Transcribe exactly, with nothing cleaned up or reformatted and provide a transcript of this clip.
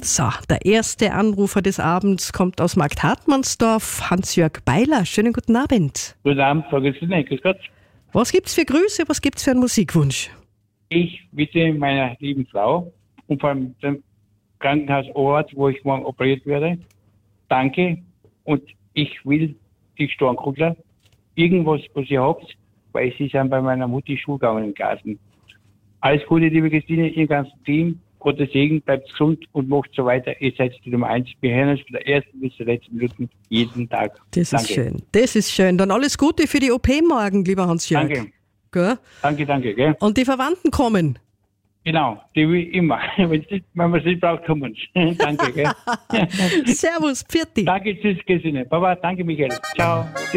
So, der erste Anrufer des Abends kommt aus Markt Hartmannsdorf, Hans-Jörg Beiler. Schönen guten Abend. Guten Abend, Frau Christine, grüß Gott. Was gibt's für Grüße, was gibt's für einen Musikwunsch? Ich bitte meiner lieben Frau und vor allem dem Krankenhausort, wo ich morgen operiert werde, danke, und ich will die Stornkugler, irgendwas, was ihr habt, weil sie sind bei meiner Mutti Schule gegangen im Garten. Alles Gute, liebe Christine, ihr ganzen Team, Gottes Segen, bleibt gesund und macht so weiter. Ihr seid die Nummer eins. Wir hören uns von der ersten bis zur letzten Minute jeden Tag. Das danke. ist schön, das ist schön. Dann alles Gute für die O P morgen, lieber Hans-Jörg. Danke. Gell? Danke, danke. Gell? Und die Verwandten kommen. Genau, die will immer. Wenn man es nicht braucht, kommen sie. Danke. Gell? Servus, Pfiat dich. Danke, tschüss, Christine. Baba, danke, Michael. Ciao.